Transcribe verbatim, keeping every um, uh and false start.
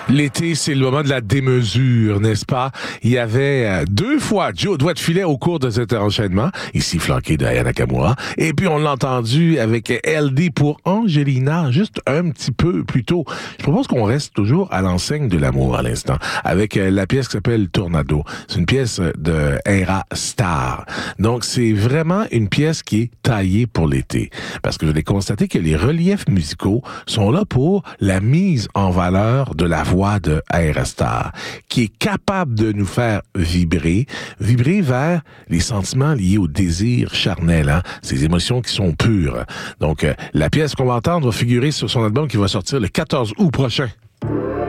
L'été, c'est le moment de la démesure, n'est-ce pas? Il y avait euh, deux fois Joe Doigt de filet au cours de cet enchaînement, ici flanqué de Aya Nakamura, et puis on l'a entendu avec L D pour Angelina, juste un petit peu plus tôt. Je propose qu'on reste toujours à l'enseigne de l'amour à l'instant, avec euh, la pièce qui s'appelle Tornado. C'est une pièce de Era Star. Donc, c'est vraiment une pièce qui est taillée pour l'été, parce que je l'ai constaté que les reliefs musicaux sont là pour la mise en valeur de la voix de Aerostar, qui est capable de nous faire vibrer, vibrer vers les sentiments liés au désir charnel, hein, ces émotions qui sont pures. Donc, euh, la pièce qu'on va entendre va figurer sur son album qui va sortir le quatorze août prochain.